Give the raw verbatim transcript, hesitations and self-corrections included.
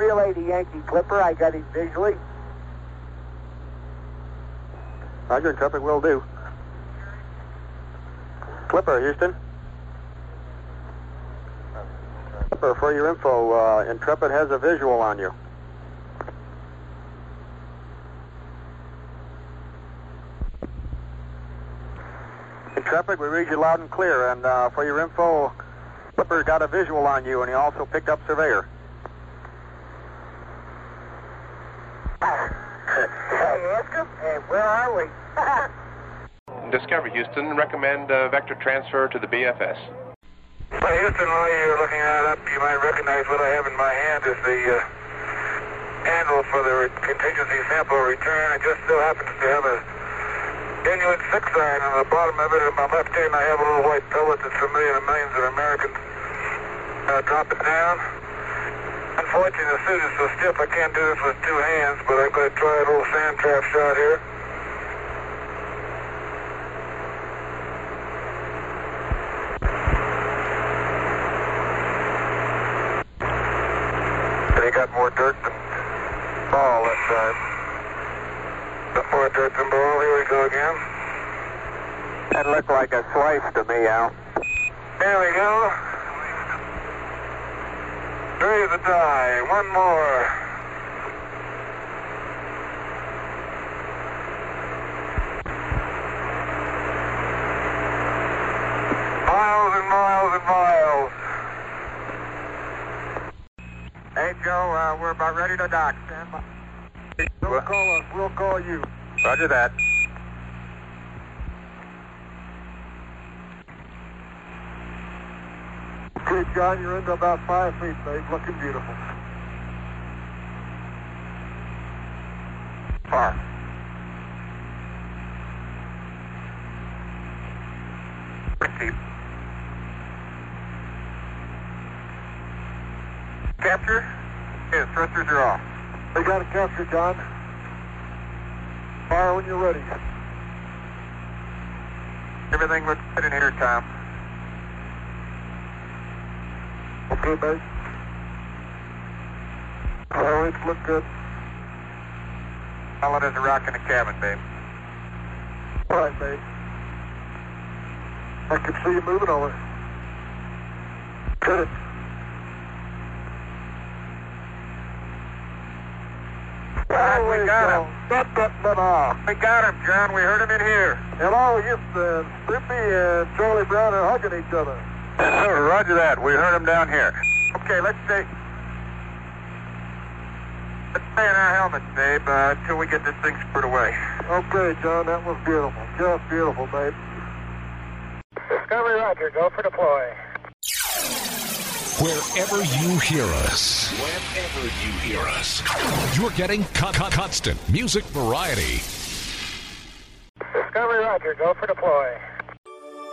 relay to Yankee Clipper. I got him visually. Roger, Intrepid will do. Clipper, Houston. Clipper, for your info, uh, Intrepid has a visual on you. Intrepid, we read you loud and clear, and uh, for your info, Clipper got a visual on you, and he also picked up Surveyor. Hey, ask him. Hey, where are we? Discovery, Houston, recommend uh, vector transfer to the B F S. Well, Houston, while you're looking that up, you might recognize what I have in my hand is the uh, handle for the re contingency sample return. It just so happens to have a genuine six iron on the bottom of it. In my left hand, I have a little white pellet that's familiar to millions of Americans. Uh, drop it down. Unfortunately, the suit is so stiff I can't do this with two hands, but I'm going to try a little sand trap shot here. And he got more dirt than ball that time. Got more dirt than ball. Here we go again. That looked like a slice to me, Al. There we go. Raise the die. One more. Miles and miles and miles. Hey, Joe, uh, we're about ready to dock. Stand by. Don't call us. We'll call you. Roger that. Okay, John, you're into about five feet, babe. Looking beautiful. Far. Pretty. Capture? Yes, thrusters are off. They got a capture, John. Fire when you're ready. Everything looks good in here, Tom. Okay, babe. All right, look good. Solid as a rock in the cabin, babe. All right, babe. I can see you moving over. Cut it. Oh, we got him. That button off. We got him, John. We heard him in here. Hello, Houston. Snoopy and Charlie Brown are hugging each other. Roger that. We heard him down here. Okay, let's stay. Let's stay in our helmets, babe, uh, until we get this thing screwed away. Okay, John, that was beautiful. Just beautiful, babe. Discovery, Roger. Go for deploy. Wherever you hear us, wherever you hear us, you're getting con- con- constant music variety. Discovery, Roger. Go for deploy.